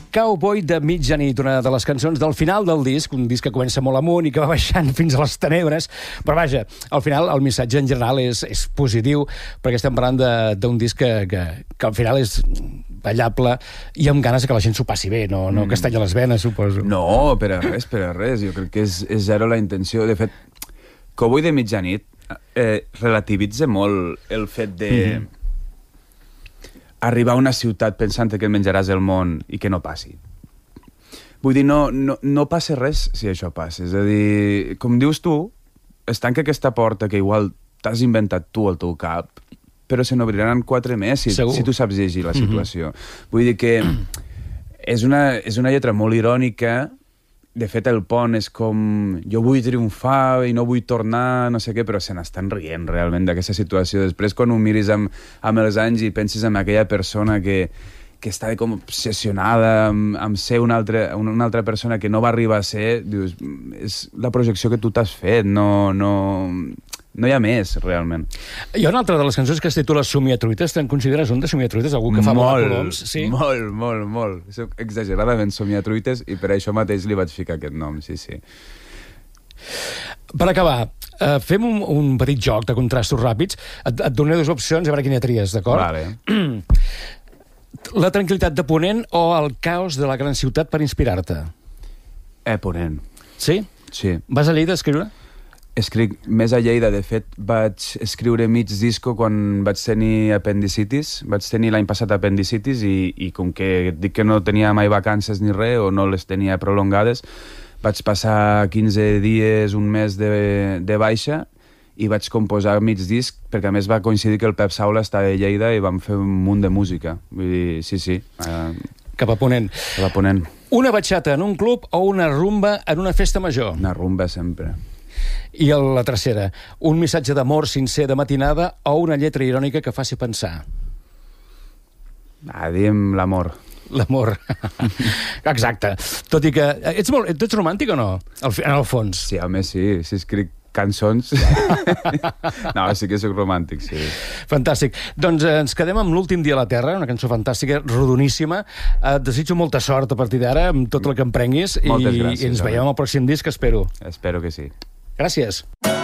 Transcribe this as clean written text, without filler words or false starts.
Cowboy de mitjanit, una de les cançons del final del disc, un disc que comença molt amunt i que va baixant fins a les tenebres, però vaja, al final el missatge en general és positiu, perquè estem parlant d'un disc que al final és ballable i amb ganes que la gent s'ho passi bé, no que es talli les venes, suposo. No, per a res. Jo crec que és zero la intenció. De fet, Cowboy de mitjanit relativitza molt el fet de arribar a una ciutat pensant que et menjaràs el món i que no passi. Vull dir, no passa res si això passa. És a dir, com dius tu, es tanca aquesta porta que igual t'has inventat tu al teu cap, però se n'obriran 4 més si tu saps llegir la situació. Vull dir que és una lletra molt irònica. De fet, el pont és com jo vull triomfar i no vull tornar, no sé què, però se n'estan rient realment d'aquesta situació. Després, quan ho miris amb els anys i pensis en aquella persona que està com obsessionada amb ser una altra persona que no va arribar a ser, dius, és la projecció que tu t'has fet, no hi ha més, realment. Hi ha una altra de les cançons que es titula Somiatruites. Te'n consideres un de somiatruites? Algú que fa volar coloms? Sí? Molt. Soc exageradament somiatruites i per això mateix li vaig ficar aquest nom, sí. Per acabar, fem un petit joc de contrastos ràpids. Et donaré 2 opcions a veure quina tries, d'acord? Vale. La tranquil·litat de Ponent o el caos de la gran ciutat per inspirar-te? Ponent. Sí? Sí. Vas a Lleida a escriure? Escric més a Lleida. De fet, vaig escriure mig disco quan vaig tenir apendicitis. Vaig tenir l'any passat apendicitis i com que dic que no tenia mai vacances ni res, o no les tenia prolongades, vaig passar 15 dies, un mes de baixa i vaig composar mig disc, perquè a més va coincidir que el Pep Saula estava a Lleida i vam fer un munt de música. Vull dir, sí. Cap a Ponent. Cap a Ponent. Una batxata en un club o una rumba en una festa major? Una rumba sempre. I la tercera, un missatge d'amor sincer de matinada o una lletra irònica que faci pensar? Diem l'amor. L'amor. Exacte. Tot i que... Ets romàntic o no? En el fons. Sí, home, sí. Si escric cançons... No, sí que soc romàntic, sí. Fantàstic. Doncs ens quedem amb L'últim dia a la Terra, una cançó fantàstica, rodoníssima. Et desitjo molta sort a partir d'ara amb tot el que emprenguis. Moltes gràcies. I ens veiem al pròxim disc, espero. Espero que sí. Gràcies.